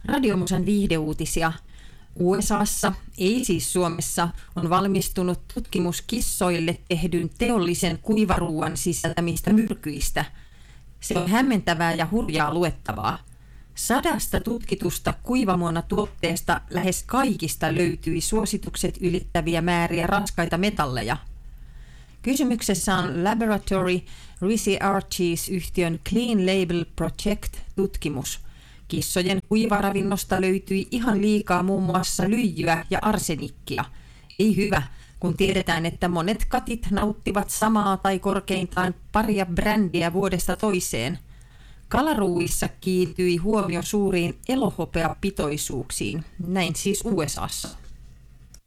Radiomusan viihdeuutisia. USAssa, ei siis Suomessa, on valmistunut tutkimus kissoille tehdyn teollisen kuivaruuan sisältämistä myrkyistä. Se on hämmentävää ja hurjaa luettavaa. 100 tutkitusta kuivamuonatuotteesta lähes kaikista löytyi suositukset ylittäviä määriä raskaita metalleja. Kysymyksessä on Laboratory Researches-yhtiön Clean Label Project-tutkimus. Kissojen kuivaravinnosta löytyi ihan liikaa muun muassa lyijyä ja arsenikkia. Ei hyvä, kun tiedetään, että monet katit nauttivat samaa tai korkeintaan paria brändiä vuodesta toiseen. Kalaruuissa kiinnityi huomio suuriin elohopeapitoisuuksiin, näin siis USAssa.